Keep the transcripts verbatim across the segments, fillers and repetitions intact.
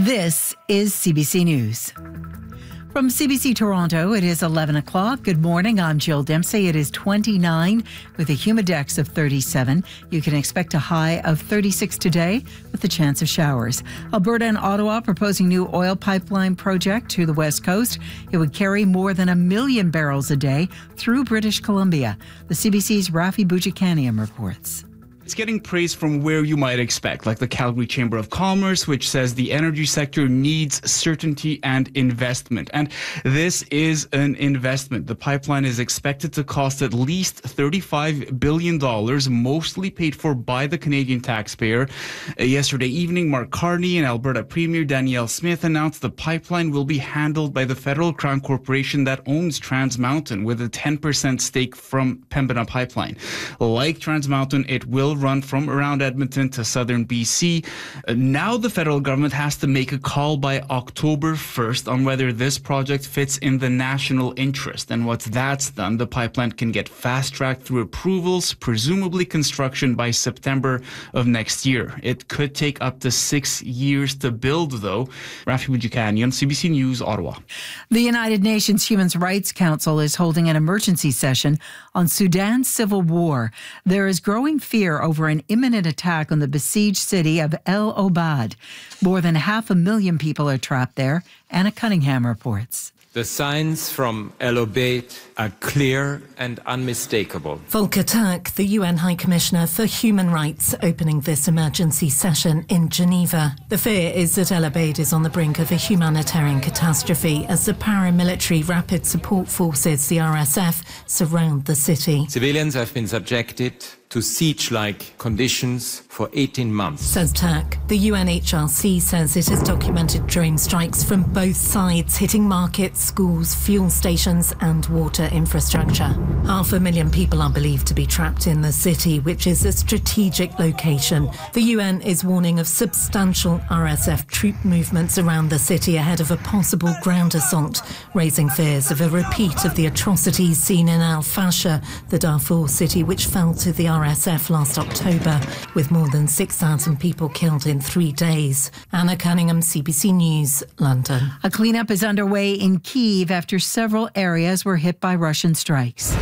This is C B C News. From C B C Toronto, it is eleven o'clock. Good morning. I'm Jill Dempsey. It is twenty-nine with a humidex of thirty-seven. You can expect a high of thirty-six today with a chance of showers. Alberta and Ottawa proposing new oil pipeline project to the west coast. It would carry more than a million barrels a day through British Columbia. The C B C's Rafi Boudjikanian reports. It's getting praise from where you might expect, like the Calgary Chamber of Commerce, which says the energy sector needs certainty and investment. And this is an investment. The pipeline is expected to cost at least thirty-five billion dollars, mostly paid for by the Canadian taxpayer. Uh, yesterday evening, Mark Carney and Alberta Premier Danielle Smith announced the pipeline will be handled by the Federal Crown Corporation that owns Trans Mountain, with a ten percent stake from Pembina Pipeline. Like Trans Mountain, it will run from around Edmonton to southern B C. Uh, now the federal government has to make a call by October first on whether this project fits in the national interest. And once that's done, the pipeline can get fast-tracked through approvals, presumably construction by September of next year. It could take up to six years to build, though. Rafi Boudjikanian, C B C News, Ottawa. The United Nations Human Rights Council is holding an emergency session on Sudan's civil war. There is growing fear over an imminent attack on the besieged city of El Obeid. More than half a million people are trapped there. Anna Cunningham reports. The signs from El Obeid are clear and unmistakable. Volker Turk, the U N High Commissioner for Human Rights, opening this emergency session in Geneva. The fear is that El Obeid is on the brink of a humanitarian catastrophe as the paramilitary Rapid Support Forces, the R S F, surround the city. Civilians have been subjected to siege-like conditions for eighteen months. Says Turk. The U N H R C says it has documented drone strikes from both sides, hitting markets, schools, fuel stations and water infrastructure. Half a million people are believed to be trapped in the city, which is a strategic location. The U N is warning of substantial R S F troop movements around the city ahead of a possible ground assault, raising fears of a repeat of the atrocities seen in Al Fasher, the Darfur city which fell to the R S F last October, with more than six thousand people killed in three days. Anna Cunningham, C B C News, London. A cleanup is underway in Kyiv after several areas were hit by Russian strikes.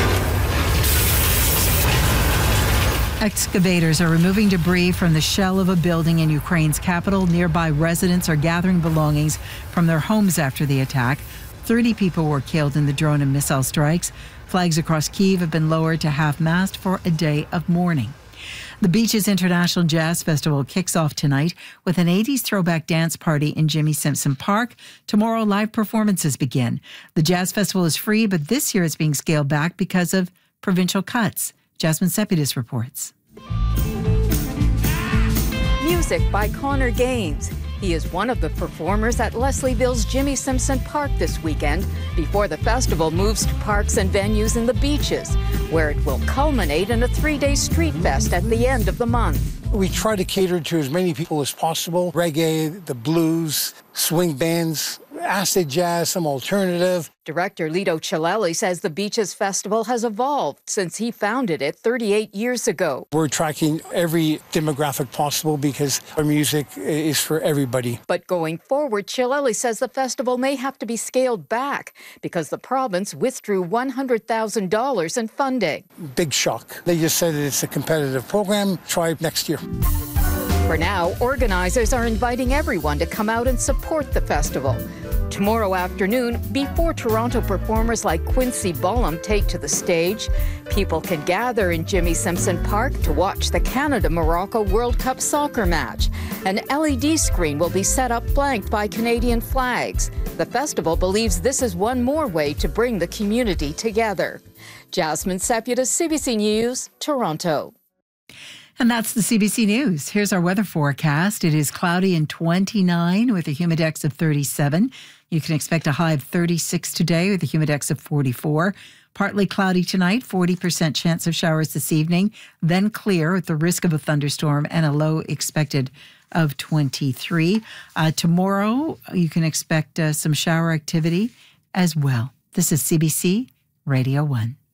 Excavators are removing debris from the shell of a building in Ukraine's capital. Nearby residents are gathering belongings from their homes after the attack. thirty people were killed in the drone and missile strikes. Flags across Kyiv have been lowered to half-mast for a day of mourning. The Beaches International Jazz Festival kicks off tonight with an eighties throwback dance party in Jimmy Simpson Park. Tomorrow, live performances begin. The Jazz Festival is free, but this year it's being scaled back because of provincial cuts. Jasmine Sepidis reports. Music by Connor Gaines. He is one of the performers at Leslieville's Jimmy Simpson Park this weekend before the festival moves to parks and venues in the Beaches, where it will culminate in a three-day street fest at the end of the month. We try to cater to as many people as possible. Reggae, the blues, swing bands, acid jazz, some alternative. Director Lito Chilelli says the Beaches Festival has evolved since he founded it thirty-eight years ago. We're tracking every demographic possible because our music is for everybody. But going forward, Chilelli says the festival may have to be scaled back because the province withdrew one hundred thousand dollars in funding. Big shock. They just said it's a competitive program. Try next year. For now, organizers are inviting everyone to come out and support the festival. Tomorrow afternoon, before Toronto performers like Quincy Bollum take to the stage, people can gather in Jimmy Simpson Park to watch the Canada-Morocco World Cup soccer match. An L E D screen will be set up flanked by Canadian flags. The festival believes this is one more way to bring the community together. Jasmine Sepidis, C B C News, Toronto. And that's the C B C News. Here's our weather forecast. It is cloudy and twenty-nine with a humidex of thirty-seven. You can expect a high of thirty-six today with a humidex of forty-four. Partly cloudy tonight, forty percent chance of showers this evening, then clear with the risk of a thunderstorm and a low expected of twenty-three. Uh, tomorrow, you can expect uh, some shower activity as well. This is C B C Radio one.